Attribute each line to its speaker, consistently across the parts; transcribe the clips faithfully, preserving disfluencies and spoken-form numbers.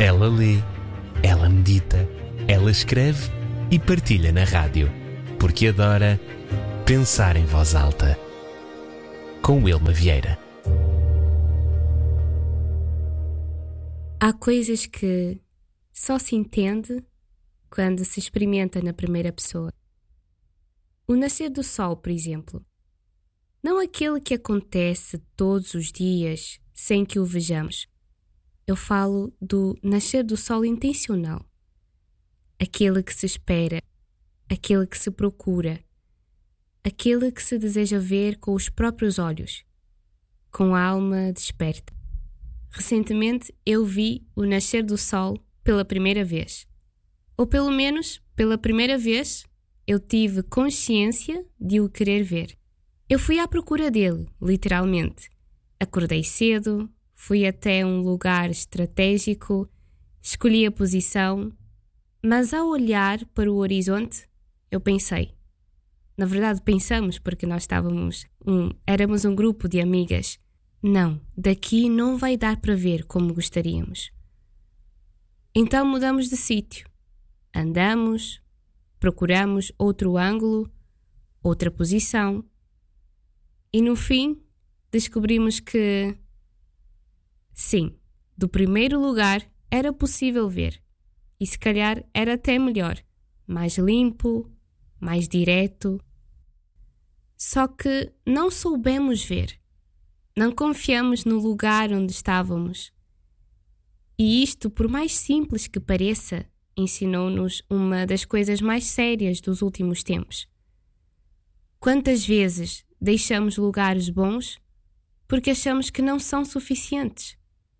Speaker 1: Ela lê, ela medita, ela escreve e partilha na rádio, porque adora pensar em voz alta. Com Wilma Vieira.
Speaker 2: Há coisas que só se entende quando se experimenta na primeira pessoa. O nascer do sol, por exemplo. Não aquele que acontece todos os dias sem que o vejamos. Eu falo do nascer do sol intencional. Aquele que se espera, aquele que se procura, aquele que se deseja ver com os próprios olhos, com a alma desperta. Recentemente eu vi o nascer do sol pela primeira vez. Ou pelo menos, pela primeira vez, eu tive consciência de o querer ver. Eu fui à procura dele, literalmente. Acordei cedo, fui até um lugar estratégico, escolhi a posição, mas ao olhar para o horizonte, eu pensei. Na verdade pensamos porque nós estávamos, um, éramos um grupo de amigas. Não, daqui não vai dar para ver como gostaríamos. Então mudamos de sítio. Andamos, procuramos outro ângulo, outra posição. E no fim, descobrimos que, sim, do primeiro lugar era possível ver. E se calhar era até melhor, mais limpo, mais direto. Só que não soubemos ver. Não confiamos no lugar onde estávamos. E isto, por mais simples que pareça, ensinou-nos uma das coisas mais sérias dos últimos tempos. Quantas vezes deixamos lugares bons porque achamos que não são suficientes?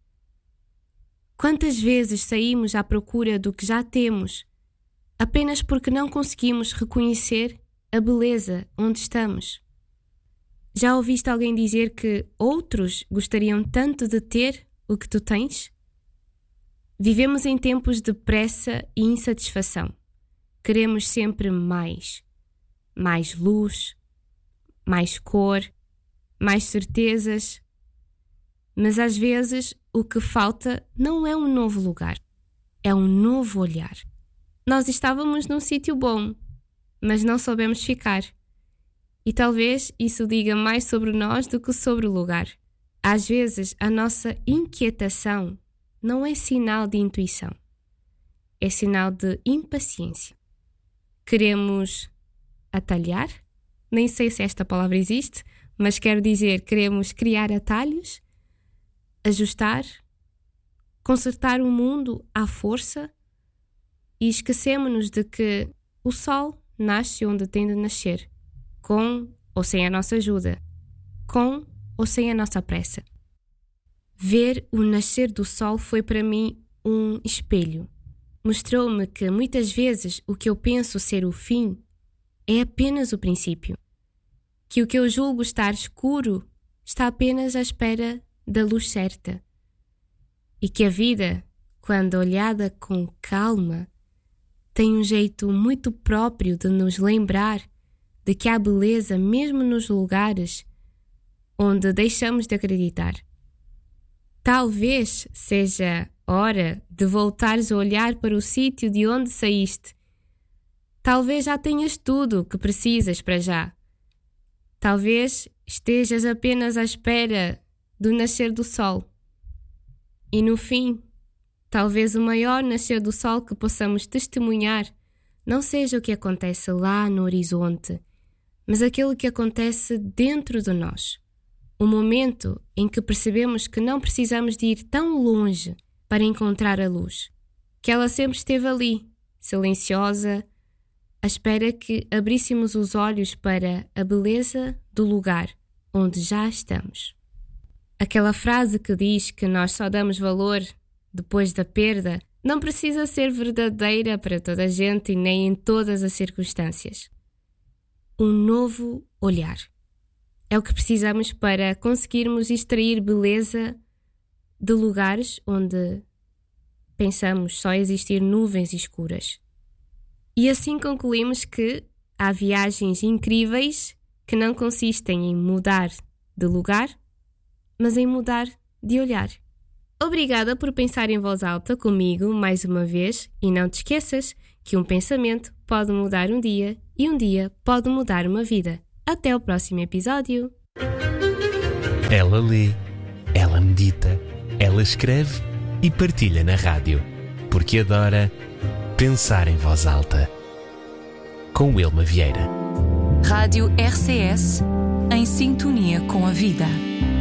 Speaker 2: Quantas vezes saímos à procura do que já temos apenas porque não conseguimos reconhecer a beleza onde estamos? Já ouviste alguém dizer que outros gostariam tanto de ter o que tu tens? Vivemos em tempos de pressa e insatisfação. Queremos sempre mais. Mais luz, mais cor, mais certezas. Mas às vezes o que falta não é um novo lugar, é um novo olhar. Nós estávamos num sítio bom, mas não soubemos ficar. E talvez isso diga mais sobre nós do que sobre o lugar. Às vezes a nossa inquietação não é sinal de intuição, é sinal de impaciência. Queremos atalhar? Nem sei se esta palavra existe, mas quero dizer, queremos criar atalhos, ajustar, consertar o mundo à força e esquecemos-nos de que o sol nasce onde tem de nascer, com ou sem a nossa ajuda, com ou sem a nossa pressa. Ver o nascer do sol foi para mim um espelho. Mostrou-me que muitas vezes o que eu penso ser o fim é apenas o princípio. Que o que eu julgo estar escuro está apenas à espera da luz certa. E que a vida, quando olhada com calma, tem um jeito muito próprio de nos lembrar de que há beleza mesmo nos lugares onde deixamos de acreditar. Talvez seja hora de voltares a olhar para o sítio de onde saíste. Talvez já tenhas tudo o que precisas para já. Talvez estejas apenas à espera do nascer do sol. E no fim, talvez o maior nascer do sol que possamos testemunhar não seja o que acontece lá no horizonte, mas aquilo que acontece dentro de nós. O momento em que percebemos que não precisamos de ir tão longe para encontrar a luz, que ela sempre esteve ali, silenciosa, à espera que abríssemos os olhos para a beleza do lugar onde já estamos. Aquela frase que diz que nós só damos valor depois da perda não precisa ser verdadeira para toda a gente e nem em todas as circunstâncias. Um novo olhar. É o que precisamos para conseguirmos extrair beleza de lugares onde pensamos só existir nuvens escuras. E assim concluímos que há viagens incríveis que não consistem em mudar de lugar, mas em mudar de olhar. Obrigada por pensar em voz alta comigo mais uma vez e não te esqueças que um pensamento pode mudar um dia e um dia pode mudar uma vida. Até o próximo episódio.
Speaker 1: Ela lê, ela medita, ela escreve e partilha na rádio, porque adora pensar em voz alta. Com Wilma Vieira.
Speaker 3: Rádio R C S, em sintonia com a vida.